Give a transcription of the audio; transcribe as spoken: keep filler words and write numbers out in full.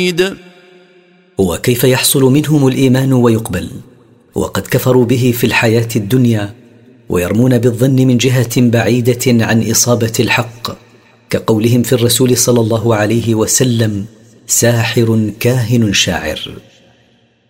وكيف يحصل منهم الإيمان ويقبل وقد كفروا به في الحياة الدنيا ويرمون بالظن من جهة بعيدة عن إصابة الحق، كقولهم في الرسول صلى الله عليه وسلم: ساحر كاهن شاعر.